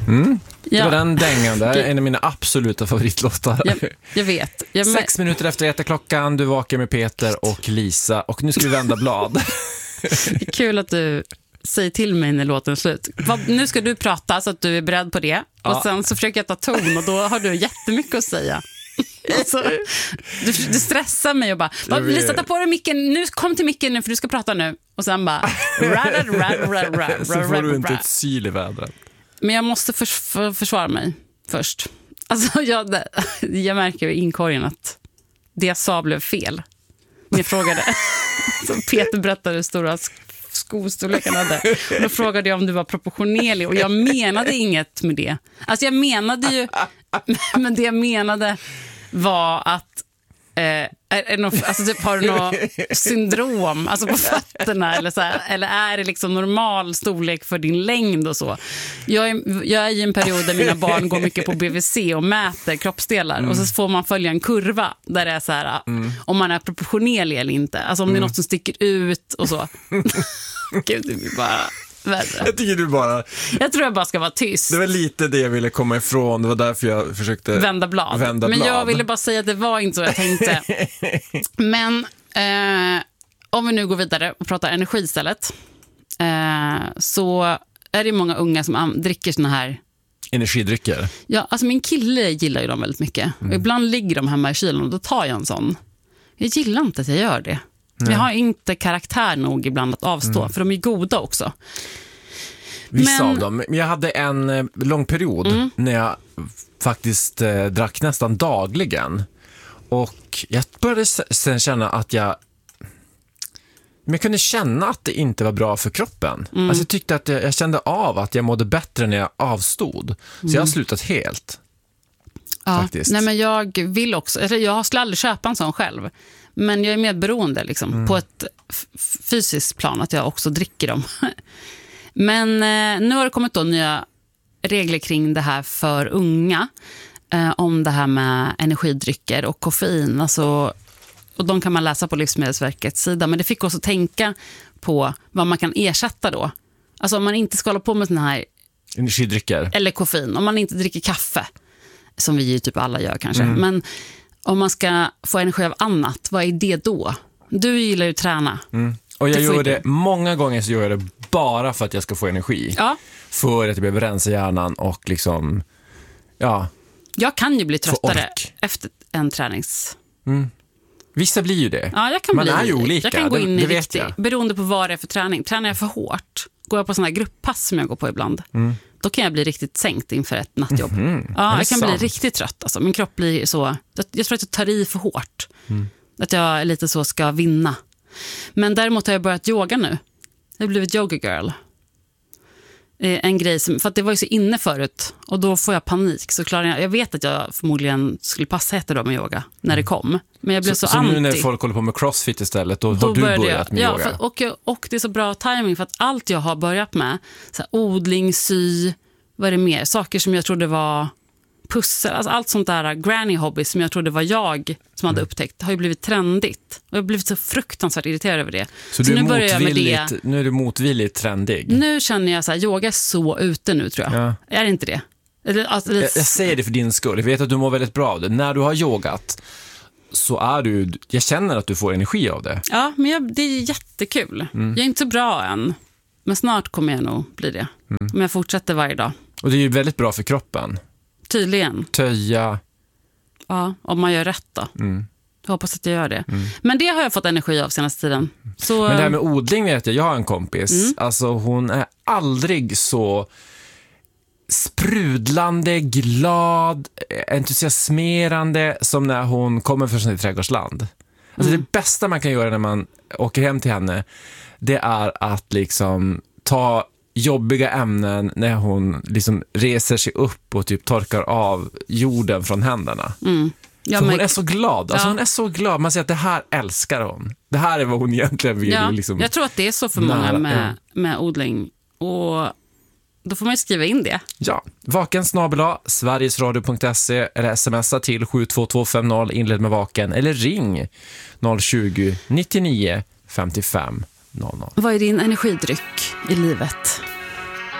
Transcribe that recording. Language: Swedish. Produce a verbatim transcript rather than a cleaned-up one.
Mm. Det Ja. var den dängan där, en av mina absoluta favoritlåtar. Jag, jag vet. Jag, Sex minuter efter ett klockan, du vakar med Peter och Lisa och nu ska vi vända blad. Det är kul att du säger till mig när låten är slut. Vad, nu ska du prata så att du är beredd på det. Ja. Och sen så försöker jag ta ton och då har du jättemycket att säga. Alltså, du, du stressar mig och bara, bara Lisa, ta på dig micken, nu kom till micken nu för du ska prata nu. Och sen bara rad, rad, rad, rad, Så får du inte ett syl i vädret. Men jag måste förs för, försvara mig först. Alltså jag, det, jag märker i inkorgen att det jag sa blev fel. Men jag frågade, så Peter berättade hur stora skostorleken hade. Och då frågade jag om du var proportionerlig och jag menade inget med det. Alltså jag menade ju, men det jag menade var att eh, är, är något, alltså typ, har du något syndrom alltså på fötterna eller, så här, eller är det liksom normal storlek för din längd och så. Jag är, jag är i en period där mina barn går mycket på B V C och mäter kroppsdelar mm. och så får man följa en kurva där det är så här mm. om man är proportionerlig eller inte. Alltså om mm. det är något som sticker ut och så. Gud, det blir bara värre. Jag tycker du bara... Jag tror jag bara ska vara tyst. Det var lite det jag ville komma ifrån. Det var därför jag försökte vända blad. Vända Men blad. jag ville bara säga att det var inte så jag tänkte. Men eh, om vi nu går vidare och pratar energi istället eh, så är det många unga som am- dricker såna här energidrycker. Ja, alltså min kille gillar ju dem väldigt mycket. Mm. Och ibland ligger de hemma i kylen och då tar jag en sån. Jag gillar inte att jag gör det. Nej. Jag har inte karaktär nog ibland att avstå, mm. för de är goda också. Vissa Men... av dem. Men jag hade en eh, lång period mm. när jag faktiskt eh, drack nästan dagligen. Och jag började sen känna att jag men jag kunde känna att det inte var bra för kroppen. Mm. Alltså jag tyckte att jag, jag kände av att jag mådde bättre när jag avstod. Så mm. jag har slutat helt. Ja, faktiskt. Nej, men jag vill också, jag skulle aldrig köpa en sån själv. Men jag är medberoende liksom, mm. på ett f- fysiskt plan att jag också dricker dem. Men eh, nu har det kommit då nya regler kring det här för unga. Eh, om det här med energidrycker och koffein. Alltså, och de kan man läsa på Livsmedelsverkets sida. Men det fick också tänka på vad man kan ersätta då. Alltså om man inte ska hålla på med såna här energidrycker. Eller koffein. Om man inte dricker kaffe. Som vi ju typ alla gör kanske. Mm. Men om man ska få energi av annat, vad är det då? Du gillar ju att träna. Mm. Och jag gör det, många gånger så gör jag det bara för att jag ska få energi. Ja. För att jag behöver rensa hjärnan och liksom, ja. Jag kan ju bli tröttare efter en tränings... Mm. Vissa blir ju det. Ja, jag kan Man bli, är ju olika. Jag kan gå in det, i det riktigt, beroende på vad det är för träning. Tränar jag för hårt, går jag på sådana här grupppass som jag går på ibland, mm. då kan jag bli riktigt sänkt inför ett nattjobb. Mm-hmm. Ja, jag kan sant? bli riktigt trött. Alltså. Min kropp blir så... Jag tror att jag tar i för hårt. Mm. Att jag lite så ska vinna. Men däremot har jag börjat yoga nu. Jag har blivit yoga girl. En grej som... För att det var ju så inne förut. Och då får jag panik. Så klarar jag... Jag vet att jag förmodligen skulle passa jättebra med yoga när det kom. Men jag blev så, så, så anti. Så nu när folk håller på med crossfit istället, då, då har du börjat jag, med ja, yoga? För, och, och det är så bra timing för att allt jag har börjat med, så här, odling, sy, vad är det mer? Saker som jag trodde var pussel, alltså allt sånt där granny hobby som jag trodde var jag som hade upptäckt, har ju blivit trendigt. Och jag har blivit så fruktansvärt irriterad över det. Så, så du är nu börjar jag med det. Nu är du motvilligt trendig? Nu känner jag så här, yoga är så ute nu tror jag. Ja. Är det inte det? Eller, alltså, jag, jag säger det för din skull. Jag vet att du mår väldigt bra av det. När du har yogat så är du, jag känner att du får energi av det. Ja, men jag, det är jättekul. Mm. Jag är inte så bra än, men snart kommer jag nog bli det. Mm. Om jag fortsätter varje dag. Och det är ju väldigt bra för kroppen. Tydligen. Töja. Ja, om man gör rätt då. Mm. Jag hoppas att jag gör det. Mm. Men det har jag fått energi av senaste tiden. Så... Men det här med odling vet jag, jag har en kompis. Mm. Alltså hon är aldrig så sprudlande, glad, entusiasmerande som när hon kommer från sitt trädgårdsland. Alltså mm. det bästa man kan göra när man åker hem till henne, det är att liksom ta jobbiga ämnen när hon liksom reser sig upp och typ torkar av jorden från händerna. Mm. Ja, men... Hon är så glad. Alltså ja. Hon är så glad. Man säger att det här älskar hon. Det här är vad hon egentligen vill. Ja, liksom... Jag tror att det är så för många med, med odling. Och då får man ju skriva in det. Ja, vaken snabel-a sverigesradio punkt se eller smsa till sju två två fem noll inled med vaken eller ring noll tjugo nittionio femtiofem noll noll. Vad är din energidryck i livet?